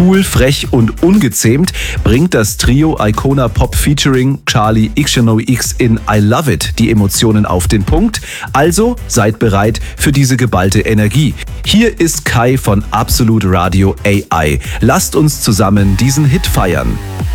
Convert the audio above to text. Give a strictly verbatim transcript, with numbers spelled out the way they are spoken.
Cool, frech und ungezähmt bringt das Trio Icona Pop featuring Charli X N O X in I Love It die Emotionen auf den Punkt. Also seid bereit für diese geballte Energie. Hier ist Kai von Absolut Radio A I. Lasst uns zusammen diesen Hit feiern.